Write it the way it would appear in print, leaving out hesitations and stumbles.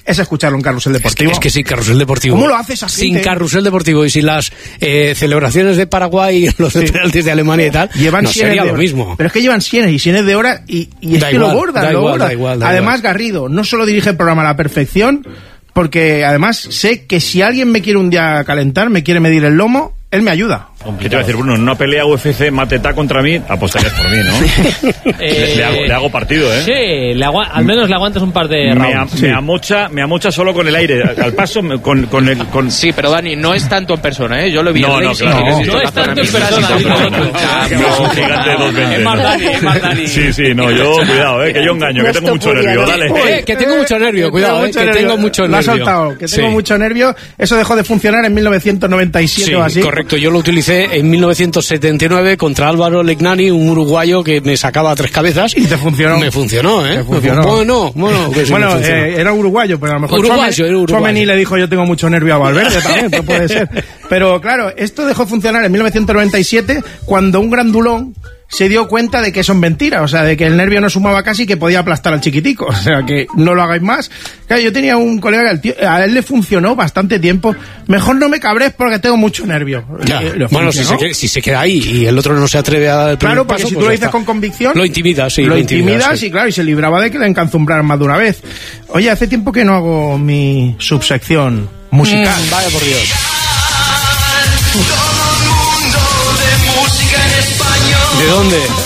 es escucharlo en Carrusel Deportivo. Es que sin Carrusel Deportivo. ¿Cómo lo hace esa gente? Sin Carrusel Deportivo y sin las celebraciones de Paraguay, los de penaltis de Alemania y tal, llevan no sería lo mismo. Pero es que llevan sienes y sienes de hora y es que lo bordan. Da igual. Además, Garrido no solo dirige el programa a la perfección, porque además sé que si alguien me quiere un día calentar, me quiere medir el lomo, él me ayuda. ¿Qué te iba a decir, Bruno? En una pelea UFC Mateta contra mí, apostarías por mí, ¿no? le hago partido, ¿eh? Sí, al menos le aguantas un par de rounds. Me amocha solo con el aire. Al paso, con... Sí, pero Dani, no es tanto en persona, ¿eh? Yo lo vi no, en claro. No es tanto en persona. Es un gigante de 220. Es más Dani. Sí, no, yo, cuidado, que yo engaño, que tengo mucho nervio, dale. Que tengo mucho nervio, cuidado, que tengo mucho nervio. Lo ha soltado, que tengo mucho nervio. Eso dejó de funcionar en 1997 o así. Correcto, yo lo utilicé en 1979 contra Álvaro Legnani, un uruguayo que me sacaba 3 cabezas. Y te funcionó. Me funcionó, ¿eh? Bueno, era uruguayo, pero a lo mejor Tchouaméni le dijo yo tengo mucho nervio a Valverde también, pues puede ser. Pero claro, esto dejó de funcionar en 1997 cuando un grandulón se dio cuenta de que eso es mentira, o sea, de que el nervio no sumaba casi, que podía aplastar al chiquitico, o sea, que no lo hagáis más. Claro, yo tenía un colega que a él le funcionó bastante tiempo. Mejor no me cabres porque tengo mucho nervio. Bueno, si se queda ahí y el otro no se atreve a dar el primer paso, porque si tú lo dices con convicción, lo intimidas, sí. Lo intimidas, y claro, y se libraba de que le encazumbraran más de una vez. Oye, hace tiempo que no hago mi subsección musical. Vaya por Dios. ¿De dónde?